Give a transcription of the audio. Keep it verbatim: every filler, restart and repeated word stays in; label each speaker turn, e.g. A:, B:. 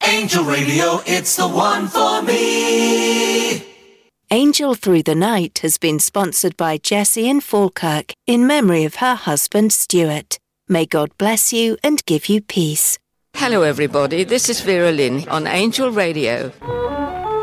A: Angel Radio, it's the one for me.
B: Angel Through the Night has been sponsored by Jessie in Falkirk in memory of her husband Stuart. May God bless you and give you peace.
C: Hello everybody, this is Vera Lynn on Angel Radio.